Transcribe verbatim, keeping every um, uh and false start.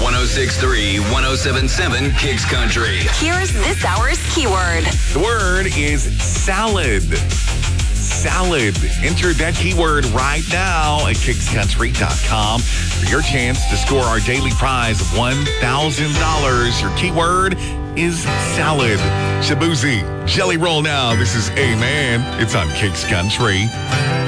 one oh six point three, one oh seven point seven Kicks Country. Here's this hour's keyword. The word is salad. Salad. Enter that keyword right now at kicks country dot com for your chance to score our daily prize of one thousand dollars. Your keyword is salad. Shabuzi, Jelly Roll now. This is Amen. It's on Kicks Country.